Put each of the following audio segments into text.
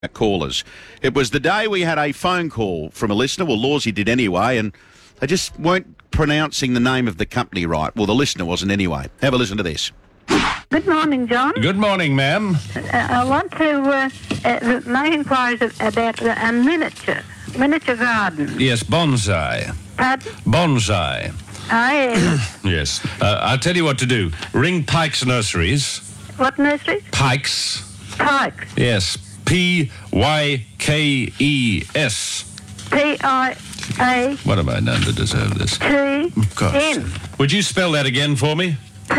callers. It was the day we had a phone call from a listener, well, Lawsy did anyway, and they just weren't pronouncing the name of the company right. Well, the listener wasn't anyway. Have a listen to this. Good morning, John. Good morning, ma'am. I want to make inquiries about a miniature garden. Yes, bonsai. Pardon? Bonsai. Oh, yes. Yes. I'll tell you what to do. Ring Pike's Nurseries. What nurseries? Pike's. Pikes. Yes. P-Y-K-E-S. P-I-A... What have I done to deserve this? T-N. Would you spell that again for me?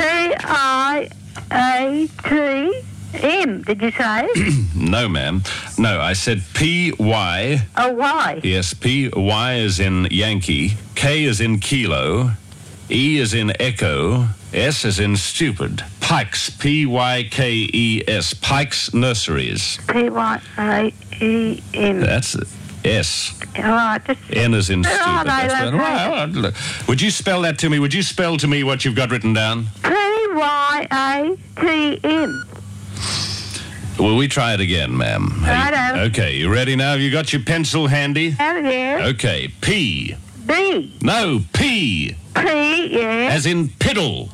P-I-A-T-M, did you say? No, ma'am. No, I said P-Y. Oh, why? Yes, P-Y is in Yankee, K is in Kilo, E is in Echo, S is in Stupid. Pikes, P-Y-K-E-S, Pikes Nurseries. P-Y-A-E-N. That's it. S. All right, just... N is in Stupid. Oh, That's no, right. Would you spell that to me? Would you spell to me what you've got written down? P-Y-A-T-M. Will we try it again, ma'am? Righto. Okay, you ready now? Have you got your pencil handy? Oh, yes. Okay, P. B. No, P. P, yes. As in piddle.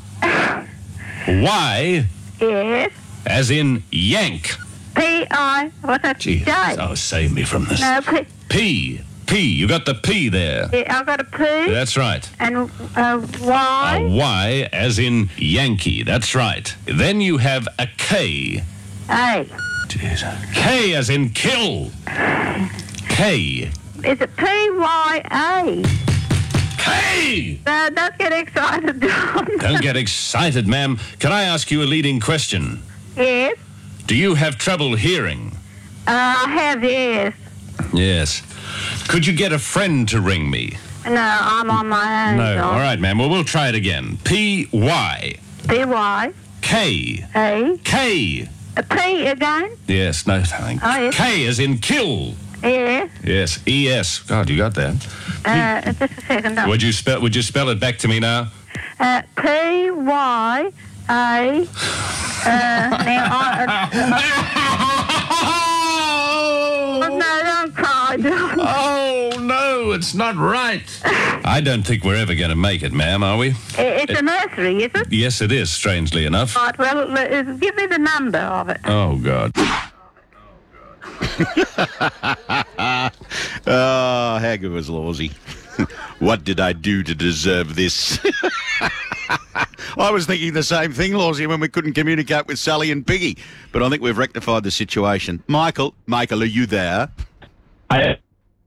Y. Yes. As in yank. P-I... What's that? Jesus, J. oh, save me from this. No, P... P. P. You got the P there. Yeah, I've got a P. That's right. And Y. A Y as in Yankee. That's right. Then you have a K. A. Jesus. K as in kill. K. Is it P-Y-A? K! No, don't get excited, John. Don't get excited, ma'am. Can I ask you a leading question? Yes. Do you have trouble hearing? I have, yes. Yes. Could you get a friend to ring me? No, I'm on my own, No. John. All right, ma'am. Well, we'll try it again. P-Y. P-Y. K. A. K. A P again? Yes, no, thanks. Oh, yes. K as in kill. Yes. Yes, E-S. God, you got that. Just a second. Would you spell it back to me now? P-Y-A... No, don't cry, John. Oh, no, it's not right. I don't think we're ever going to make it, ma'am, are we? It's a nursery, is it? Yes, it is, strangely enough. Right, well, give me the number of it. Oh, God. Oh, how good was Lawsy? What did I do to deserve this? I was thinking the same thing, Lawsy, when we couldn't communicate with Sally and Piggy. But I think we've rectified the situation. Michael, are you there? There.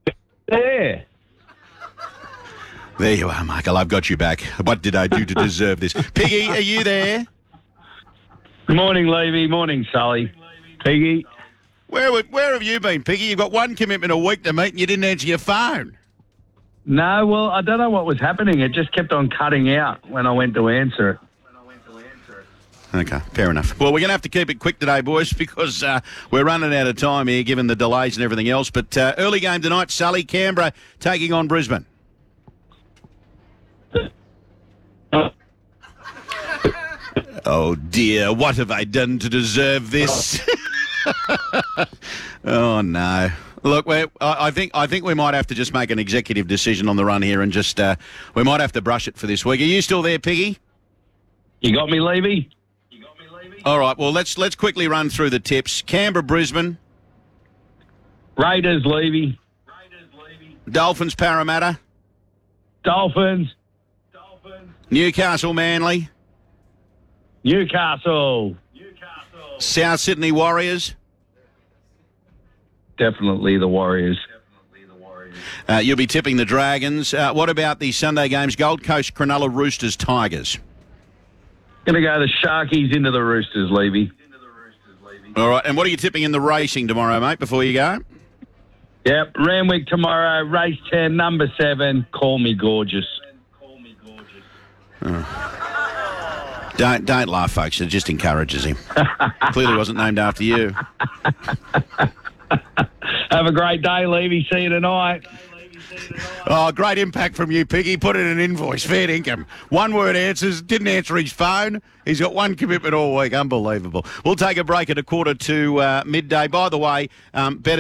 There you are, Michael. I've got you back. What did I do to deserve this? Piggy, are you there? Morning, Levy. Morning, Sally. Piggy. Where have you been, Piggy? You've got one commitment a week to meet and you didn't answer your phone. No, well, I don't know what was happening. It just kept on cutting out when I went to answer it. Okay, fair enough. Well, we're going to have to keep it quick today, boys, because we're running out of time here, given the delays and everything else. But early game tonight, Sully, Canberra taking on Brisbane. Oh, dear, what have I done to deserve this? Oh, no. Look, I think we might have to just make an executive decision on the run here and just we might have to brush it for this week. Are you still there, Piggy? You got me, Levy? All right, well, let's quickly run through the tips. Canberra, Brisbane. Raiders, Levy. Dolphins, Parramatta. Dolphins. Newcastle, Manly. Newcastle. South Sydney Warriors. Definitely the Warriors. You'll be tipping the Dragons. What about the Sunday games? Gold Coast, Cronulla, Roosters, Tigers. Going to go the Sharkies into the Roosters, Levy. All right, and what are you tipping in the racing tomorrow, mate, before you go? Yep, Randwick tomorrow, race 10, number 7, Call Me Gorgeous. Don't laugh, folks. It just encourages him. Clearly wasn't named after you. Have a great day, Levy. See you tonight. Oh, great impact from you, Piggy. Put in an invoice, fair income. One word answers, didn't answer his phone. He's got one commitment all week. Unbelievable. We'll take a break at 1:45 midday. By the way, better